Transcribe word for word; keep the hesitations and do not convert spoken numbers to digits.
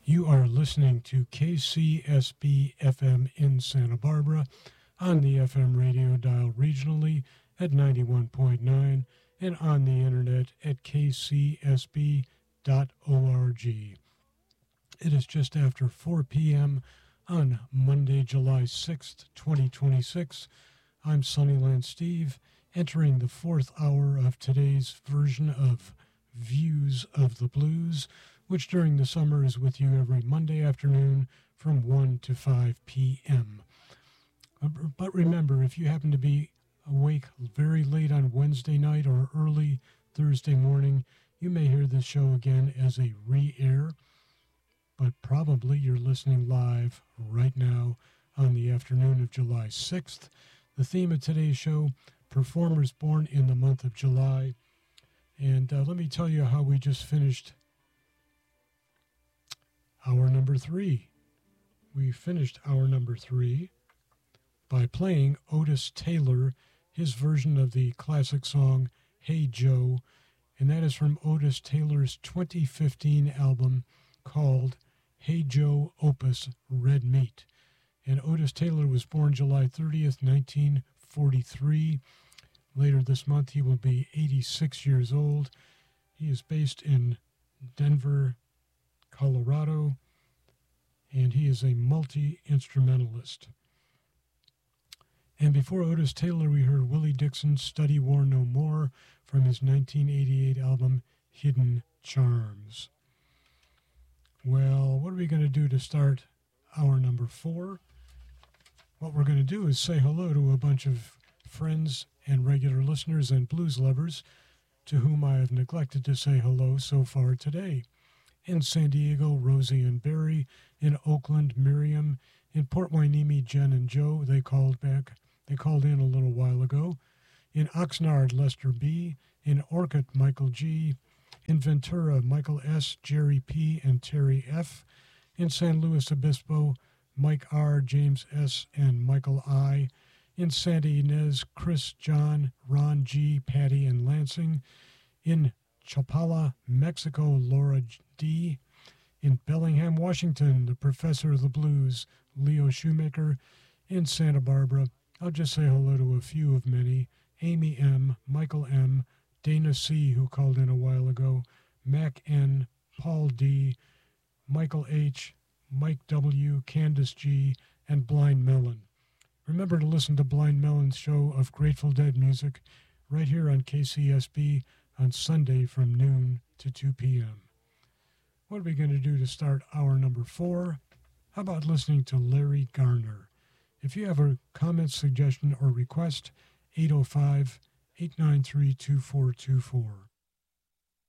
You are listening to K C S B F M in Santa Barbara on the F M radio dial regionally at ninety-one point nine and on the internet at k c s b dot org. It is just after four p.m. on Monday, July sixth, twenty twenty-six. I'm Sunnyland Steve, entering the fourth hour of today's version of Views of the Blues, which during the summer is with you every Monday afternoon from one to five p.m. But remember, if you happen to be awake very late on Wednesday night or early Thursday morning, you may hear this show again as a re-air, but probably you're listening live right now on the afternoon of July sixth. The theme of today's show, performers born in the month of July. And uh, let me tell you how we just finished hour number three. We finished hour number three by playing Otis Taylor, his version of the classic song, Hey Joe, and that is from Otis Taylor's twenty fifteen album called Hey Joe Opus Red Meat. And Otis Taylor was born July thirtieth, nineteen forty-three. Later this month, he will be eighty-six years old. He is based in Denver, Colorado, and he is a multi-instrumentalist. And before Otis Taylor, we heard Willie Dixon's Study War No More from his nineteen eighty-eight album, Hidden Charms. Well, what are we going to do to start hour number four? What we're going to do is say hello to a bunch of friends and regular listeners and blues lovers to whom I have neglected to say hello so far today. In San Diego, Rosie and Barry. In Oakland, Miriam. In Port Hueneme, Jen and Joe. They called back. They called in a little while ago. In Oxnard, Lester B. In Orcutt, Michael G. In Ventura, Michael S., Jerry P., and Terry F. In San Luis Obispo, Mike R., James S., and Michael I. In Santa Ynez, Chris, John, Ron G., Patty, and Lansing. In Chapala, Mexico, Laura D. In Bellingham, Washington, the professor of the blues, Leo Shoemaker. In Santa Barbara, I'll just say hello to a few of many. Amy M., Michael M., Dana C., who called in a while ago, Mac N., Paul D., Michael H., Mike W., Candace G., and Blind Melon. Remember to listen to Blind Melon's show of Grateful Dead music right here on K C S B on Sunday from noon to two p.m. What are we going to do to start hour number four? How about listening to Larry Garner? If you have a comment, suggestion, or request, eight oh five, eight nine three, two four two four.